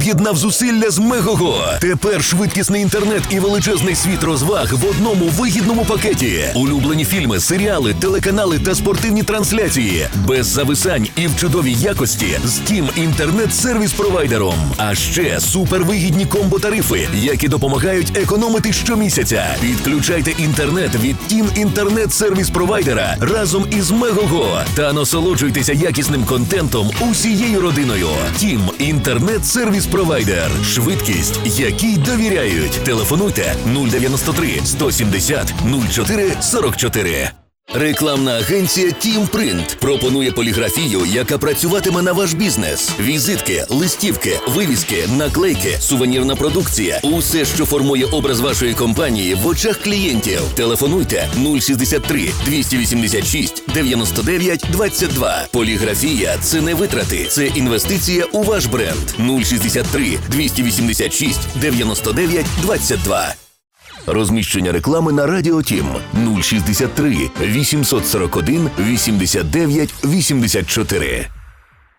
Єднав зусилля з Мегого. Тепер швидкісний інтернет і величезний світ розваг в одному вигідному пакеті. Улюблені фільми, серіали, телеканали та спортивні трансляції. Без зависань і в чудовій якості з Тім інтернет-сервіс-провайдером. А ще супервигідні комбо-тарифи, які допомагають економити щомісяця. Підключайте інтернет від Тім інтернет-сервіс-провайдера разом із Мегого та насолоджуйтеся якісним контентом усією родиною. Тім інтернет-сервіс-провайдер. Швидкість, якій довіряють. Телефонуйте 093 170 04 44. Рекламна агенція «Тім Принт» пропонує поліграфію, яка працюватиме на ваш бізнес. Візитки, листівки, вивіски, наклейки, сувенірна продукція – усе, що формує образ вашої компанії в очах клієнтів. Телефонуйте 063 286 99 22. Поліграфія – це не витрати, це інвестиція у ваш бренд. 063 286 99 22. Розміщення реклами на Радіо Тім 063 841 89 84.